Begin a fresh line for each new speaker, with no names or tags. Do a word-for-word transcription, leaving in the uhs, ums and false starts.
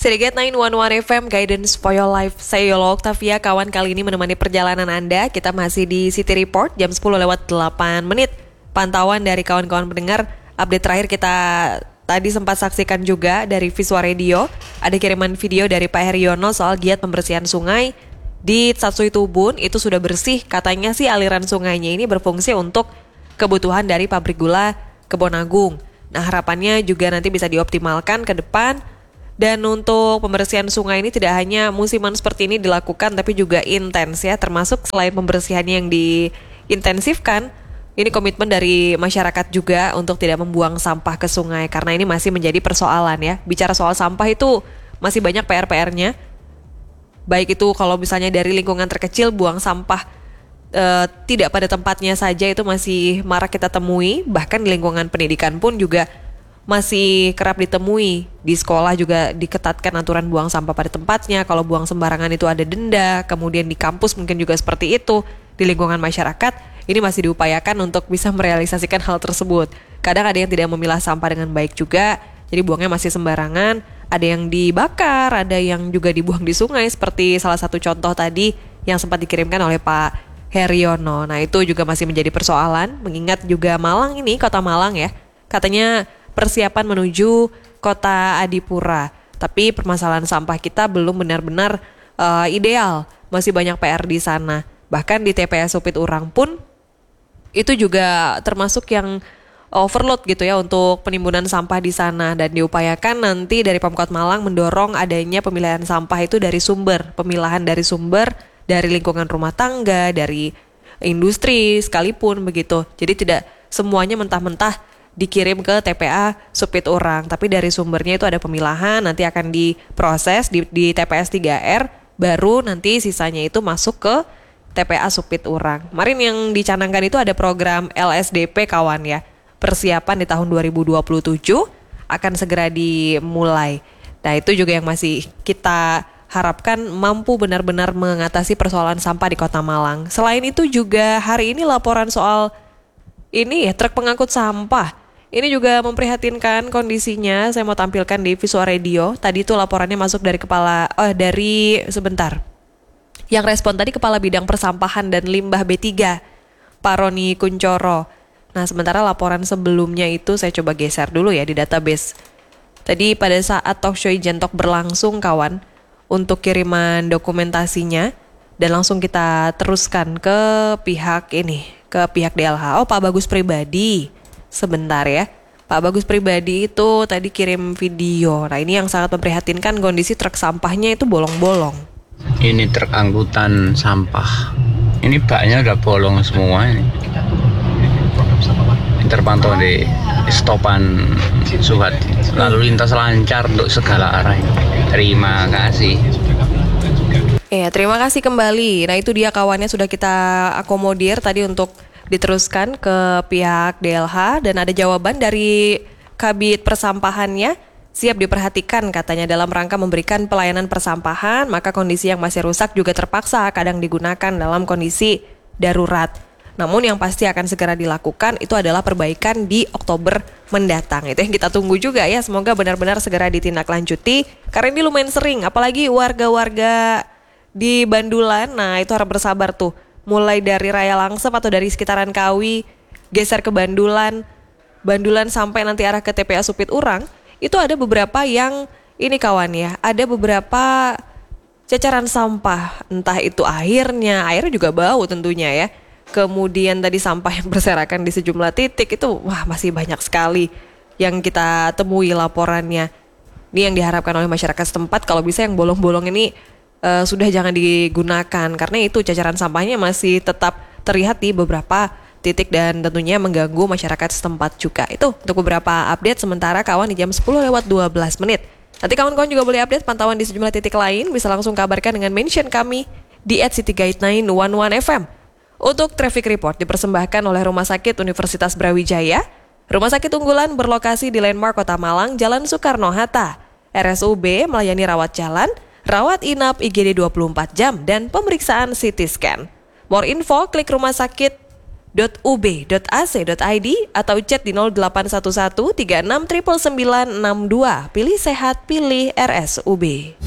Serigate sembilan satu satu F M, Guidance for Your Life. Saya Yola Octavia, kawan kali ini menemani perjalanan Anda. Kita masih di City Report, jam sepuluh lewat delapan menit. Pantauan dari kawan-kawan pendengar. Update terakhir kita tadi sempat saksikan juga dari Visual Radio. Ada kiriman video dari Pak Heriono soal giat pembersihan sungai di Tsatsui Tubun. Itu sudah bersih, katanya sih aliran sungainya ini berfungsi untuk kebutuhan dari pabrik gula Kebon Agung. Nah, harapannya juga nanti bisa dioptimalkan ke depan. Dan untuk pembersihan sungai ini tidak hanya musiman seperti ini dilakukan, tapi juga intens ya, termasuk selain pembersihan yang diintensifkan, ini komitmen dari masyarakat juga untuk tidak membuang sampah ke sungai, karena ini masih menjadi persoalan ya. Bicara soal sampah itu masih banyak P R-P R-nya, baik itu kalau misalnya dari lingkungan terkecil, buang sampah e, tidak pada tempatnya saja itu masih marak kita temui, bahkan di lingkungan pendidikan pun juga masih kerap ditemui. Di sekolah juga diketatkan aturan buang sampah pada tempatnya. Kalau buang sembarangan itu ada denda. Kemudian di kampus mungkin juga seperti itu. Di lingkungan masyarakat ini masih diupayakan untuk bisa merealisasikan hal tersebut. Kadang ada yang tidak memilah sampah dengan baik juga, jadi buangnya masih sembarangan. Ada yang dibakar, ada yang juga dibuang di sungai, seperti salah satu contoh tadi yang sempat dikirimkan oleh Pak Heriono. Nah, itu juga masih menjadi persoalan, mengingat juga Malang ini, kota Malang ya, katanya persiapan menuju kota Adipura. Tapi permasalahan sampah kita belum benar-benar uh, ideal. Masih banyak P R di sana. Bahkan di T P S Supit Urang pun itu juga termasuk yang overload gitu ya untuk penimbunan sampah di sana. Dan diupayakan nanti dari Pemkot Malang mendorong adanya pemilihan sampah itu dari sumber. Pemilahan dari sumber, dari lingkungan rumah tangga, dari industri sekalipun begitu. Jadi tidak semuanya mentah-mentah dikirim ke T P A Supit Urang, tapi dari sumbernya itu ada pemilahan, nanti akan diproses di, di T P S tiga R, baru nanti sisanya itu masuk ke T P A Supit Urang. Kemarin yang dicanangkan itu ada program L S D P kawan ya, persiapan di tahun dua ribu dua puluh tujuh akan segera dimulai. Nah, itu juga yang masih kita harapkan mampu benar-benar mengatasi persoalan sampah di Kota Malang. Selain itu juga hari ini laporan soal ini ya, truk pengangkut sampah. Ini juga memprihatinkan kondisinya. Saya mau tampilkan di Visual Radio. Tadi itu laporannya masuk dari kepala oh dari sebentar. Yang respon tadi Kepala Bidang Persampahan dan Limbah B tiga, Pak Roni Kuncoro. Nah, sementara laporan sebelumnya itu saya coba geser dulu ya di database. Tadi pada saat talk show Jentok berlangsung kawan, untuk kiriman dokumentasinya, dan langsung kita teruskan ke pihak ini, ke pihak D L H. Oh, Pak Bagus Pribadi. Sebentar ya. Pak Bagus Pribadi itu tadi kirim video. Nah, ini yang sangat memprihatinkan, kondisi truk sampahnya itu bolong-bolong.
Ini truk angkutan sampah. Ini baknya udah bolong semua ini. Terpantau di stopan Suhat. Lalu lintas lancar untuk segala arah. Terima kasih.
Ya, terima kasih kembali. Nah, itu dia kawannya sudah kita akomodir tadi untuk diteruskan ke pihak D L H, dan ada jawaban dari Kabid Persampahannya, siap diperhatikan katanya dalam rangka memberikan pelayanan persampahan, maka kondisi yang masih rusak juga terpaksa kadang digunakan dalam kondisi darurat. Namun yang pasti akan segera dilakukan itu adalah perbaikan di Oktober mendatang. Itu yang kita tunggu juga ya, semoga benar-benar segera ditindaklanjuti, karena ini lumayan sering, apalagi warga-warga di Bandulan. Nah, itu harap bersabar tuh. Mulai dari Raya Langsep atau dari sekitaran Kawi, geser ke Bandulan, Bandulan sampai nanti arah ke T P A Supit Urang, itu ada beberapa yang, ini kawan ya, ada beberapa cecaran sampah, entah itu airnya, airnya juga bau tentunya ya. Kemudian tadi sampah yang berserakan di sejumlah titik, itu wah masih banyak sekali yang kita temui laporannya. Ini yang diharapkan oleh masyarakat setempat, kalau bisa yang bolong-bolong ini Uh, sudah jangan digunakan, karena itu cacaran sampahnya masih tetap terlihat di beberapa titik dan tentunya mengganggu masyarakat setempat juga. Itu untuk beberapa update sementara kawan di jam sepuluh lewat dua belas menit. Nanti kawan-kawan juga boleh update pantauan di sejumlah titik lain, bisa langsung kabarkan dengan mention kami di at City Guide sembilan satu satu F M. Untuk Traffic Report dipersembahkan oleh Rumah Sakit Universitas Brawijaya, rumah sakit unggulan berlokasi di Landmark Kota Malang, Jalan Soekarno-Hatta. R S U B melayani rawat jalan, rawat inap I G D dua puluh empat jam, dan pemeriksaan C T scan. More info, klik rumah sakit dot u b dot a c dot i d atau chat di nol delapan satu satu tiga enam sembilan sembilan enam dua. Pilih sehat, pilih R S U B.